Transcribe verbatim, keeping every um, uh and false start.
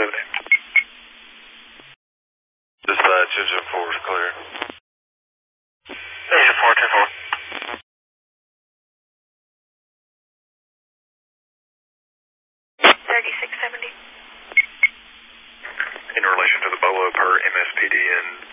seventy. Dispatch, engine four is clear. Engine four, ten four. thirty-six seventy. In relation to the B O A per M S P D and